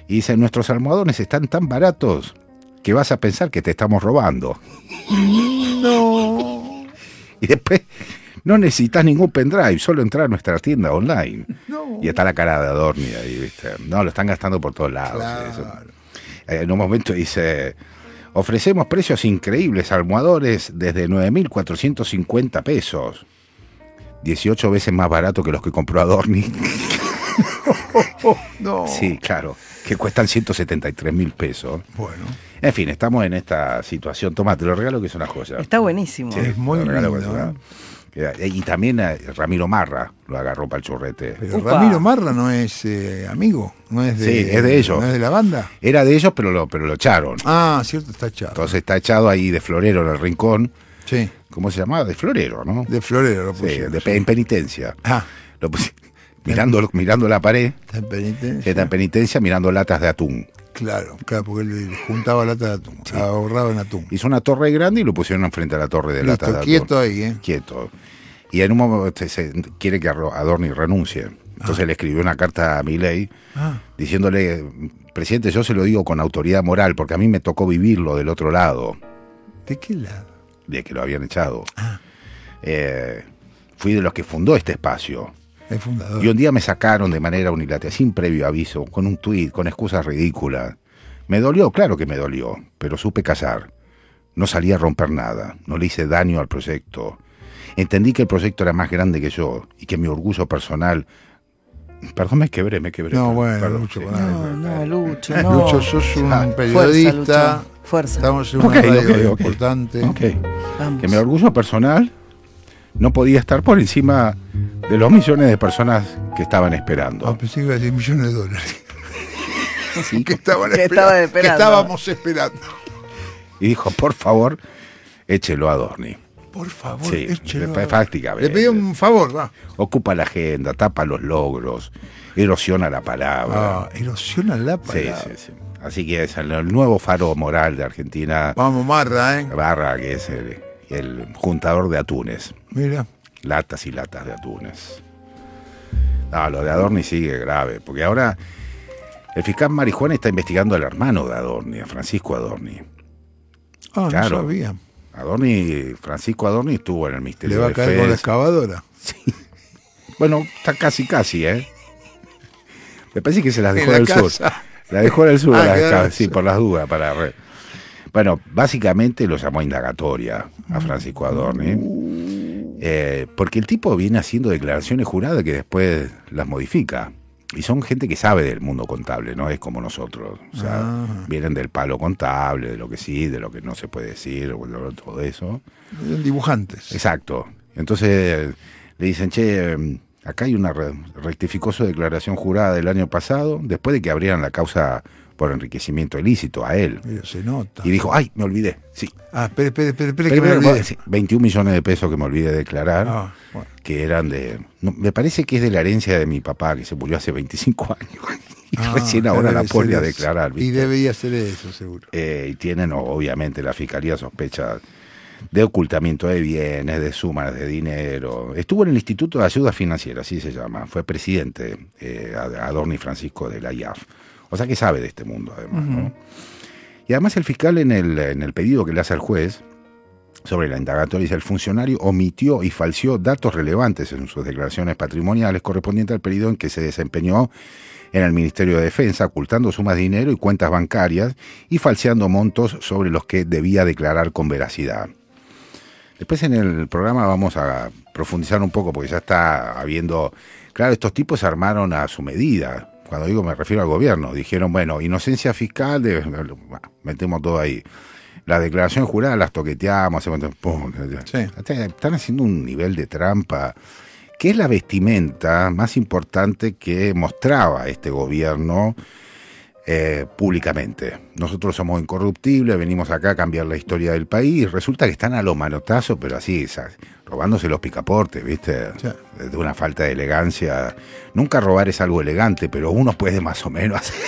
Y dice, nuestros almohadones están tan baratos que vas a pensar que te estamos robando. No. Y después no necesitas ningún pendrive, solo entrar a nuestra tienda online. No. Y está la cara de Adorni ahí, ¿viste? No, lo están gastando por todos lados. Claro. Eso. En un momento dice, ofrecemos precios increíbles, almohadones desde 9.450 pesos. 18 veces más barato que los que compró Adorni. No. Sí, claro, que cuestan 173.000 pesos. Bueno. En fin, estamos en esta situación. Toma, te lo regalo que es una joya. Está buenísimo. Sí, es muy te lo regalo lindo, que es una- Y también Ramiro Marra lo agarró para el churrete. Pero Upa. Ramiro Marra no es amigo, no es de, Sí, es de ellos. No es de la banda. Era de ellos, pero lo echaron. Ah, cierto, está echado. Entonces está echado ahí de florero en el rincón. Sí, ¿Cómo se llamaba? De florero, ¿no? de Florero lo Sí, pusieron. en penitencia. Ah, Lo mirando la pared, está en penitencia. está en penitencia mirando latas de atún. Claro, porque él juntaba lata de atún, ahorraba en atún. Hizo una torre grande y lo pusieron frente a la torre de latas de Listo, atún. quieto ahí, Quieto. Y en un momento quiere que Adorni renuncie. Entonces le escribió una carta a Milei diciéndole, presidente, yo se lo digo con autoridad moral, porque a mí me tocó vivirlo del otro lado, ¿De qué lado? de que lo habían echado. Fui de los que fundó este espacio. El fundador. Y un día me sacaron de manera unilateral, sin previo aviso, con un tuit, con excusas ridículas. Me dolió, claro que me dolió, pero supe callar. No salí a romper nada, no le hice daño al proyecto. Entendí que el proyecto era más grande que yo y que mi orgullo personal... Perdón, me quebré. No, perdón, bueno, perdón, Lucho, sí. No, Lucho, no. Lucho, sos un Ah, periodista. Fuerza. Estamos en una Ok, radio ok. importante. Ok. Vamos. Que mi orgullo personal no podía estar por encima de los millones de personas que estaban esperando. Ah, pensé que iba a decir millones de dólares. Sí. que estaban Que esperando, estaban esperando. que estábamos esperando. Y dijo, por favor, échelo a Adorni. Por favor, Sí, échelo. prácticamente. Le pedí un favor, va. Ocupa la agenda, tapa los logros, erosiona la palabra. Erosiona la Sí, palabra. sí. Así que es el nuevo faro moral de Argentina, Vamos, Marra, Barra, que es el juntador de atunes. Mira. Latas y latas de atunes. No, lo de Adorni sigue grave, porque ahora el fiscal Marijuana está investigando al hermano de Adorni, a Francisco Adorni. Ah, Claro. no sabía. Francisco Adorni estuvo en el Le Ministerio va a de caer con la Defensa. excavadora. Bueno, está casi, ¿eh? Me parece que se las dejó En la del sur. casa. La dejó del sur, Claro. sí, por las dudas. Bueno, básicamente lo llamó a indagatoria a Francisco Adorni, porque el tipo viene haciendo declaraciones juradas que después las modifica. Y son gente que sabe del mundo contable, no es como nosotros. O sea, vienen del palo contable, de lo que sí, de lo que no se puede decir, todo eso. Eran dibujantes. Exacto. Entonces le dicen, che, acá hay una rectificó su declaración jurada del año pasado, después de que abrieran la causa por enriquecimiento ilícito a él. Mira, se nota. Y dijo, ay, me olvidé. Sí. Ah, espere, que me Primero, olvidé. sí, 21 millones de pesos que me olvidé de declarar, Ah, bueno. que eran me parece que es de la herencia de mi papá, que se murió hace 25 años. Y recién ahora debe la pone a ser eso. declarar. Y ¿viste? debería ser eso, seguro. Y tienen, obviamente, la fiscalía sospecha de ocultamiento de bienes, de sumas de dinero. Estuvo en el Instituto de Ayuda Financiera, así se llama. Fue presidente, Adorni Francisco de la IAF. O sea que sabe de este mundo, además, ¿no? Y además el fiscal en el pedido que le hace al juez sobre la indagatoria dice, el funcionario omitió y falseó datos relevantes en sus declaraciones patrimoniales correspondientes al periodo en que se desempeñó en el Ministerio de Defensa, ocultando sumas de dinero y cuentas bancarias y falseando montos sobre los que debía declarar con veracidad. Después en el programa vamos a profundizar un poco, porque ya está habiendo... Claro, estos tipos se armaron a su medida. Cuando digo me refiero al gobierno. Dijeron, bueno, inocencia fiscal, metemos todo ahí. Las declaraciones juradas las toqueteamos. Pum, Sí. Están haciendo un nivel de trampa, que es la vestimenta más importante que mostraba este gobierno públicamente. Nosotros somos incorruptibles, venimos acá a cambiar la historia del país. Resulta que están a los manotazos, pero así, ¿sabes? Robándose los picaportes, ¿viste? Sí. De una falta de elegancia. Nunca robar es algo elegante, pero uno puede más o menos hacer.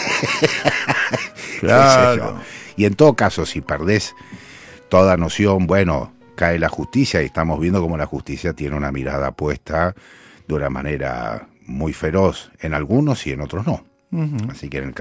Claro. ¿Qué sé yo? Y en todo caso, si perdés toda noción, bueno, cae la justicia y estamos viendo cómo la justicia tiene una mirada puesta de una manera muy feroz en algunos y en otros no. Así que en el